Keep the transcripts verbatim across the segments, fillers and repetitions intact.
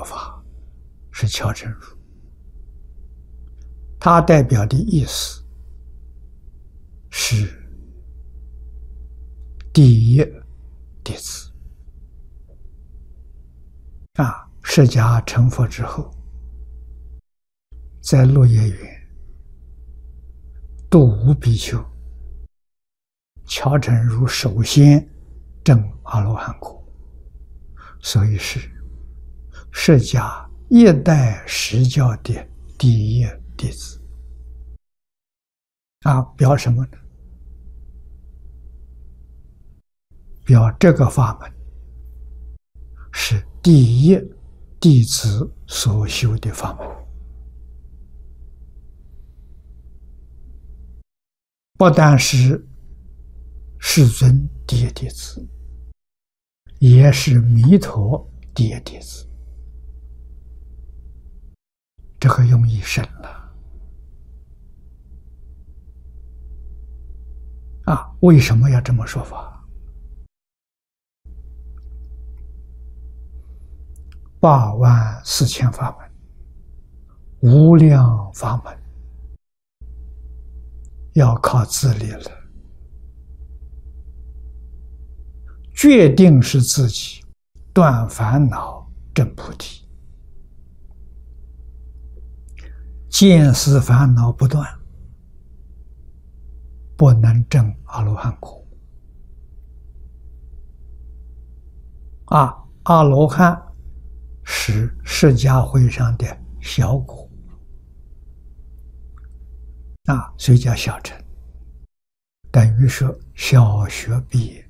妙法，是乔真如。它代表的意思是第一弟子啊。释迦成佛之后，在鹿野园度无比丘，乔真如首先证阿罗汉果，所以是释迦一代实教的第一弟子啊。表什么呢？表这个法门是第一弟子所修的法门，不但是世尊第一弟子，也是弥陀第一弟子。这个用意深了啊！为什么要这么说法？八万四千法门，无量法门，要靠自力了。决定是自己断烦恼证菩提，见思烦恼不断，不能证阿罗汉果啊。阿罗汉是释迦会上的小果啊，所以叫小乘，等于说小学毕业。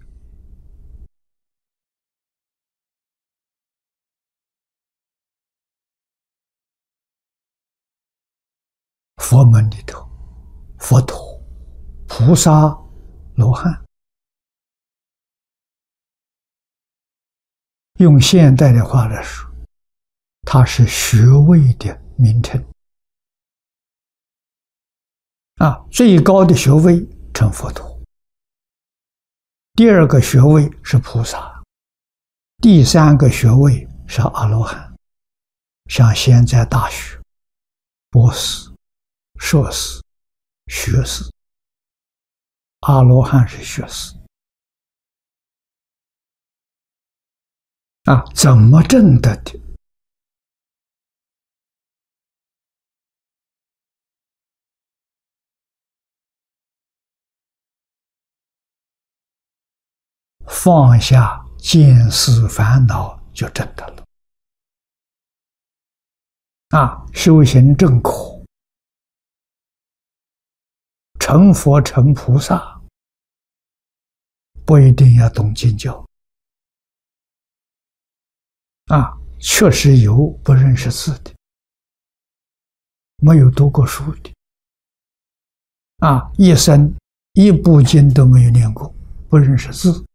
佛门里头，佛陀、菩萨、罗汉，用现代的话来说，它是学位的名称啊。最高的学位称佛陀，第二个学位是菩萨，第三个学位是阿罗汉。像现在大学、博士、硕士、学士，阿罗汉是学士啊。怎么证得的？放下见思烦恼就证得了啊！修行正果，成佛成菩萨，不一定要懂经教啊。确实有不认识字的，没有读过书的啊，一生一部经都没有念过，不认识字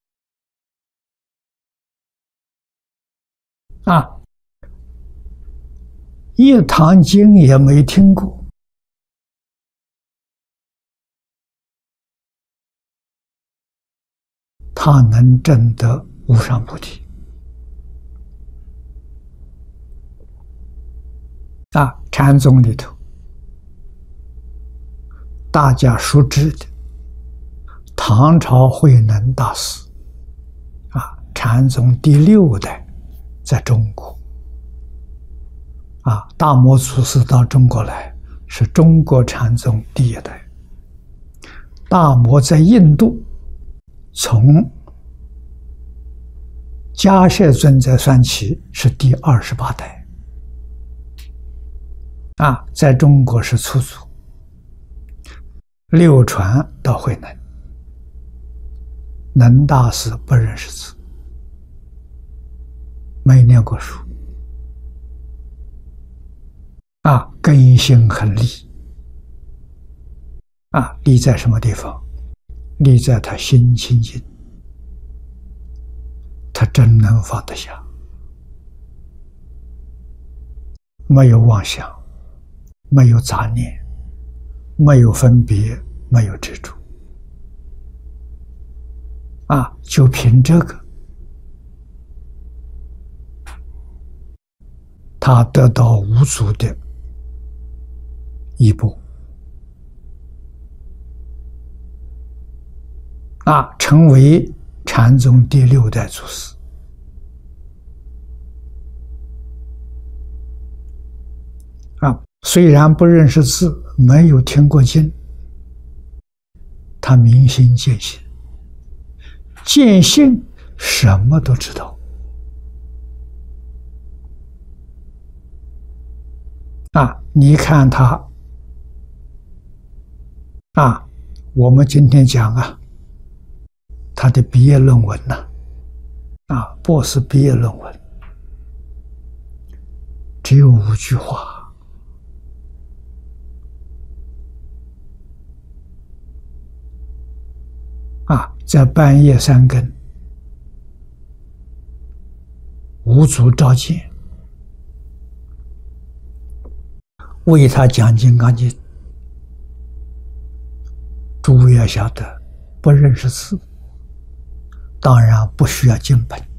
啊，一堂经也没听过，他能证得无上菩提啊。禅宗里头大家熟知的唐朝慧能大师啊，禅宗第六代在中国啊，大摩祖师到中国来是中国禅宗第一代，大摩在印度从迦叶尊者算起是第二十八代啊，在中国是初祖，流传到慧能。能大师不认识字，没念过书啊，根性很利啊，利在什么地方？利在他心清净，他真能放得下，没有妄想，没有杂念，没有分别，没有执着啊，就凭这个他得到五祖的衣钵，啊，成为禅宗第六代祖师。啊，虽然不认识字，没有听过经，他明心见性，见性什么都知道。啊，你看他，啊，我们今天讲啊，他的毕业论文呢，啊，博士毕业论文只有五句话。啊，在半夜三更，五祖召见，为他讲《金刚经》。诸位要晓得，不认识字，当然不需要经本。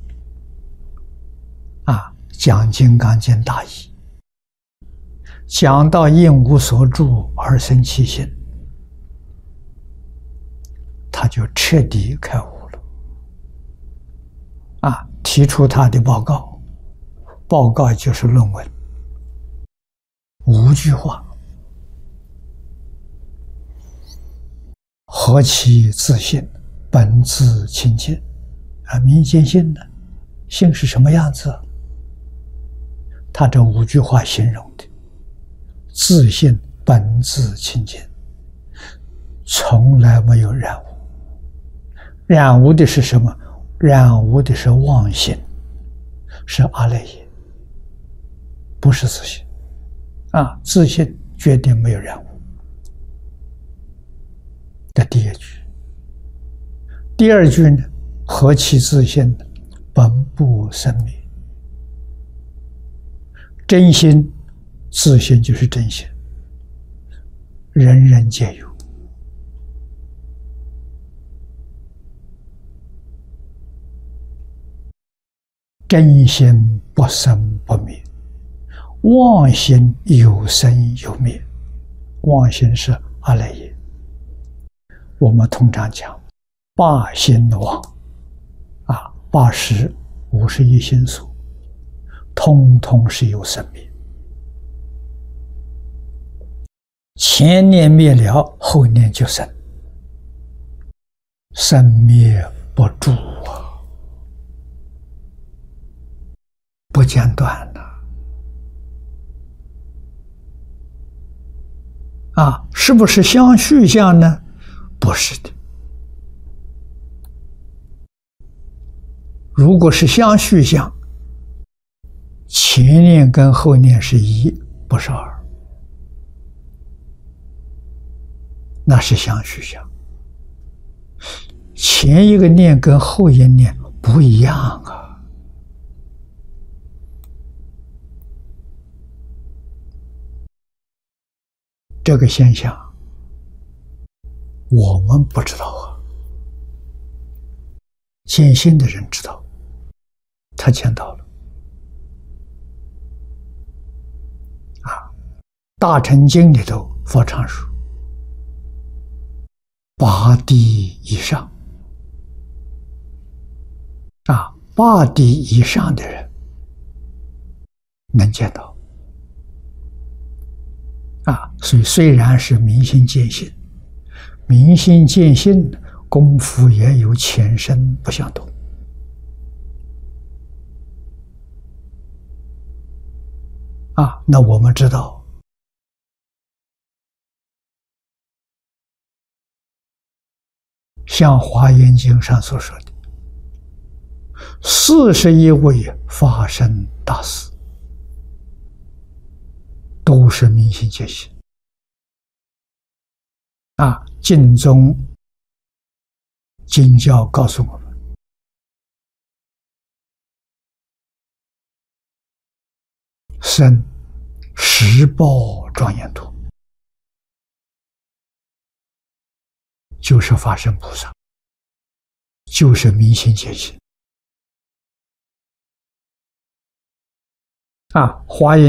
啊，讲《金刚经》大义，讲到应无所住而生其心，他就彻底开悟了。啊，提出他的报告，报告就是论文，五句话：何其自信，本自清净。啊，明见性呢？性是什么样子？他这五句话形容的：自信本自清净，从来没有染污。染污的是什么？染污的是妄心，是阿赖耶，不是自信。啊，自信决定没有染污。这第一句。第二句呢？何其自信，本不生灭。真心，自信就是真心，人人皆有。真心不生不灭，妄心有生有灭。妄心是阿赖耶，我们通常讲八心妄，啊，八十五十一心所，通通是有生灭。前念灭了，后念就生，生灭不住啊，不间断的。啊，是不是相续相呢？不是的。如果是相续相，前念跟后念是一，不是二，那是相续相。前一个念跟后一个念不一样啊。这个现象我们不知道啊，见性的人知道，他见到了。啊，《大乘经》里头佛常说，八地以上，啊，八地以上的人能见到。啊，所以虽然是明心见性，明心见性功夫也有浅深不相同。啊，那我们知道，像《华严经》上所说的，四十一位法身大士，都是明心见性。啊，经中经教告诉我们，生十报庄严土，就是法身菩萨，就是明心见性。 啊，华严